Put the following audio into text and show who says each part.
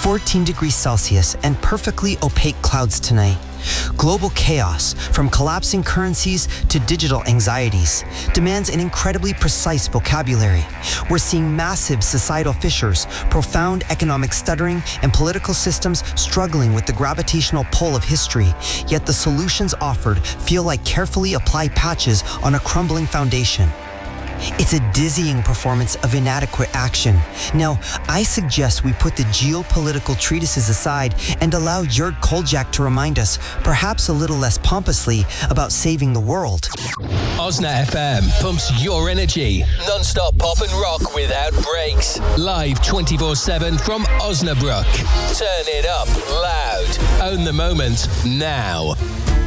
Speaker 1: 14 degrees Celsius and perfectly opaque clouds tonight. Global chaos, from collapsing currencies to digital anxieties, demands an incredibly precise vocabulary. We're seeing massive societal fissures, profound economic stuttering, and political systems struggling with the gravitational pull of history, yet the solutions offered feel like carefully applied patches on a crumbling foundation. It's a dizzying performance of inadequate action. Now, I suggest we put the geopolitical treatises aside and allow Jörg Koljak to remind us, perhaps a little less pompously, about saving the world.
Speaker 2: Osna FM pumps your energy. Non-stop pop and rock without breaks. Live 24/7 from Osnabrück. Turn it up loud. Own the moment now.